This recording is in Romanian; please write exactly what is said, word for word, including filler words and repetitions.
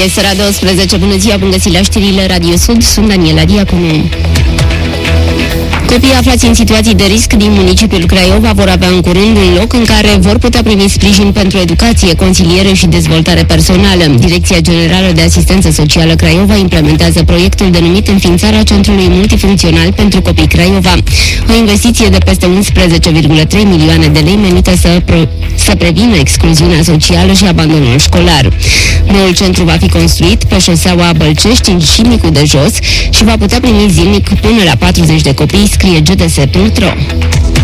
Este ora douăsprezece, bună ziua, bun găsit la știrile Radio Sud, sunt Daniela Diaconu. Copiii aflați în situații de risc din municipiul Craiova vor avea în curând un loc în care vor putea primi sprijin pentru educație, consiliere și dezvoltare personală. Direcția Generală de Asistență Socială Craiova implementează proiectul denumit Înființarea Centrului Multifuncțional pentru Copii Craiova. O investiție de peste unsprezece virgulă trei milioane de lei menită să, pro- să prevină excluziunea socială și abandonul școlar. Noul centru va fi construit pe șoseaua Bălcești, în Șinicu de Jos, și va putea primi zilnic până la patruzeci de copii, scrie G D S punct ro.